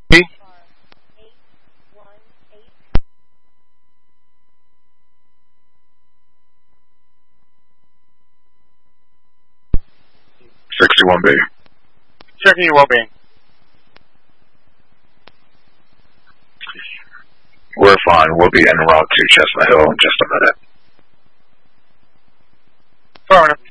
B. 61B. Checking your well-being. We're fine. We'll be en route to Chestnut Hill in just a minute. Affirmative.